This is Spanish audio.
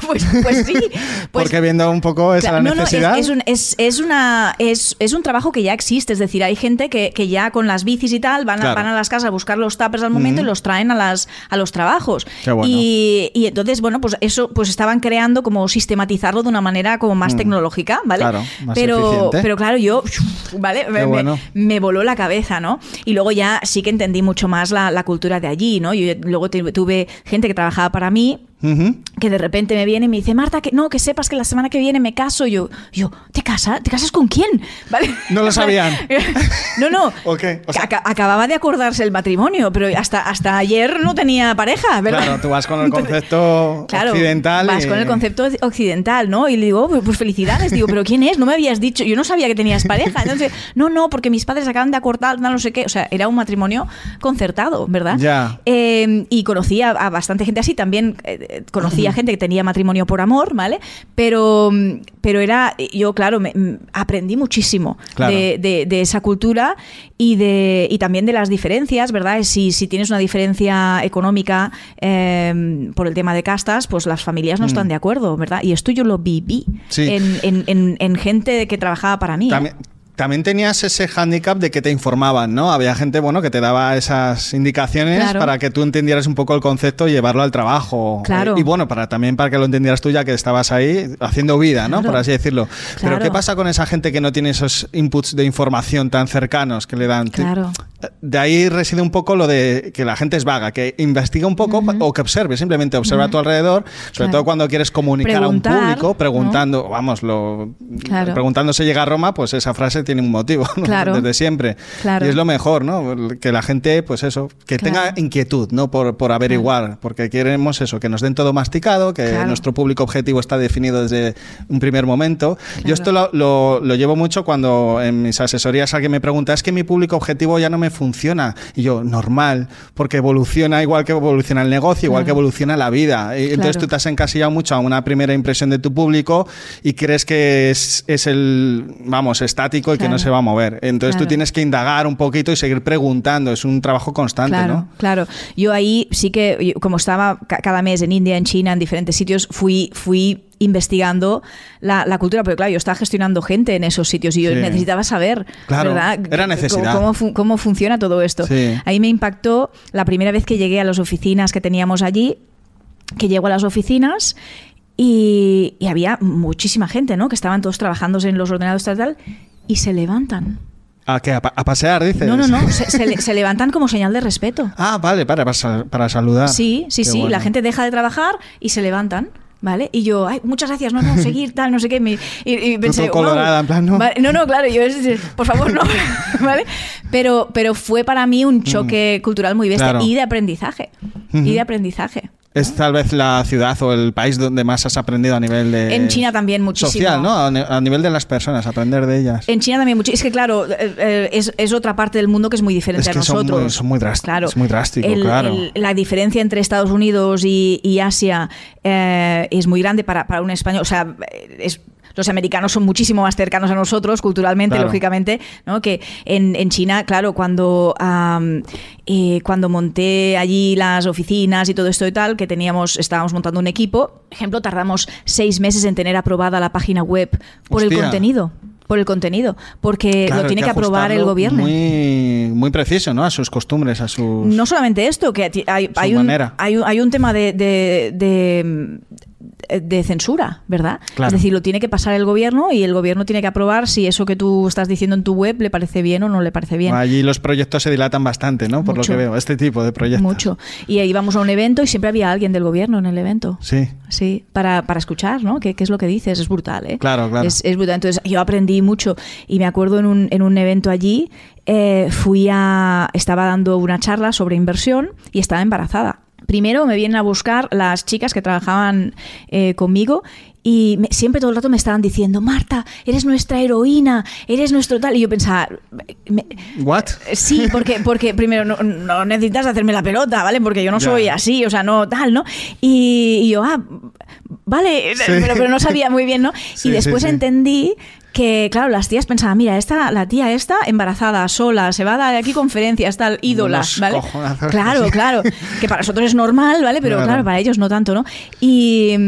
Pues sí. Porque viendo un poco esa necesidad. Es un trabajo que ya existe. Es decir, hay gente que ya con las bicis y tal van a las casas a buscar los tuppers al momento y los traen a los trabajos. Qué bueno. Y entonces, bueno, pues eso pues estaban creando como sistematizarlo de una manera como más tecnológica, ¿vale? Claro, más eficiente. Pero claro, yo, ¿vale? Me voló la cabeza, ¿no? Y luego ya sí que entendí mucho más la cultura de allí, ¿no? Yo luego tuve gente que trabajaba para mí, que de repente me viene y me dice, Marta, que sepas que la semana que viene me caso. Yo, ¿te casas? ¿Te casas con quién? ¿Vale? No lo sabían. No. Okay. O sea, acababa de acordarse el matrimonio, pero hasta ayer no tenía pareja, ¿verdad? Claro, tú vas con el concepto occidental. Vas con el concepto occidental, ¿no? Y le digo, pues felicidades. Digo, ¿pero quién es? No me habías dicho. Yo no sabía que tenías pareja. Entonces, no, porque mis padres acaban de acordar, no sé qué. O sea, era un matrimonio concertado, ¿verdad? Ya. Y conocí a bastante gente así. También conocía gente que tenía matrimonio por amor, ¿vale? Pero yo, claro, aprendí muchísimo de esa cultura y también de las diferencias, ¿verdad? Si tienes una diferencia económica por el tema de castas, pues las familias no están de acuerdo, ¿verdad? Y esto yo lo viví en gente que trabajaba para mí. También tenías ese hándicap de que te informaban, ¿no? Había gente, que te daba esas indicaciones para que tú entendieras un poco el concepto y llevarlo al trabajo. Claro. Y también para que lo entendieras tú, ya que estabas ahí haciendo vida, ¿no? Por así decirlo. Claro. Pero ¿qué pasa con esa gente que no tiene esos inputs de información tan cercanos que le dan? Claro. De ahí reside un poco lo de que la gente es vaga, que investiga un poco o que observe, simplemente observa a tu alrededor, sobre todo cuando quieres comunicar a un público, preguntando, ¿no? Preguntando se llega a Roma, pues esa frase tiene un motivo, ¿no? Desde siempre. Claro. Y es lo mejor, ¿no? Que la gente, pues eso, que tenga inquietud, ¿no? Por averiguar, porque queremos eso, que nos den todo masticado, que nuestro público objetivo está definido desde un primer momento. Yo esto lo llevo mucho cuando en mis asesorías alguien me pregunta, es que mi público objetivo ya no me funciona. Y yo, normal, porque evoluciona igual que evoluciona el negocio, igual que evoluciona la vida. Y entonces tú te has encasillado mucho a una primera impresión de tu público y crees que es estático y que no se va a mover. Entonces tú tienes que indagar un poquito y seguir preguntando. Es un trabajo constante, ¿no? Claro. Yo ahí sí que, como estaba cada mes en India, en China, en diferentes sitios, fui investigando la cultura, porque claro, yo estaba gestionando gente en esos sitios y yo necesitaba saber, ¿verdad? Era necesidad. Cómo funciona todo esto. Sí. Ahí me impactó la primera vez que llegué a las oficinas que teníamos allí, que llego a las oficinas y había muchísima gente, ¿no? Que estaban todos trabajando en los ordenadores tal, y se levantan. ¿A qué? ¿A pasear, dices? No. Se levantan como señal de respeto. Ah, vale, para saludar. Sí. Bueno. La gente deja de trabajar y se levantan. ¿Vale? Y yo, muchas gracias, no, seguir, tal, no sé qué. Y pensé, colorada, en plan, ¿no? Vale, no, claro, yo, por favor, no. ¿Vale? Pero fue para mí un choque cultural muy bestia y de aprendizaje. Es tal vez la ciudad o el país donde más has aprendido a nivel de... En China también muchísimo. Social, ¿no? A nivel de las personas, aprender de ellas. En China también mucho. Es que claro, es otra parte del mundo que es muy diferente a nosotros. Son muy drásticos. Claro. Es muy drástico, la diferencia entre Estados Unidos y Asia es muy grande para un español. O sea, los americanos son muchísimo más cercanos a nosotros culturalmente, lógicamente, ¿no? Que en China, claro, cuando monté allí las oficinas y todo esto y tal, que estábamos montando un equipo, por ejemplo, tardamos 6 meses en tener aprobada la página web por el contenido. Porque lo tiene que aprobar el gobierno. Muy preciso, ¿no? A sus costumbres, a sus... No solamente esto, que hay un tema de censura, ¿verdad? Claro. Es decir, lo tiene que pasar el gobierno y el gobierno tiene que aprobar si eso que tú estás diciendo en tu web le parece bien o no le parece bien. Allí los proyectos se dilatan bastante, ¿no? Por lo que veo, este tipo de proyectos. Mucho. Y ahí íbamos a un evento y siempre había alguien del gobierno en el evento. Sí, para escuchar, ¿no? ¿Qué es lo que dices? Es brutal, ¿eh? Claro. Es brutal. Entonces yo aprendí mucho y me acuerdo en un evento allí, estaba dando una charla sobre inversión y estaba embarazada. Primero me vienen a buscar las chicas que trabajaban conmigo y siempre todo el rato me estaban diciendo, Marta, eres nuestra heroína, eres nuestro tal. Y yo pensaba... ¿What? Sí, porque primero no necesitas hacerme la pelota, ¿vale? Porque yo no soy así, o sea, no tal, ¿no? Y yo, vale, pero no sabía muy bien, ¿no? Y después entendí que, claro, las tías pensaban, mira, la tía esta embarazada, sola, se va a dar aquí conferencias, tal, ídola, ¿vale? Claro, que para nosotros es normal, ¿vale? Pero claro, para ellos no tanto, ¿no? Y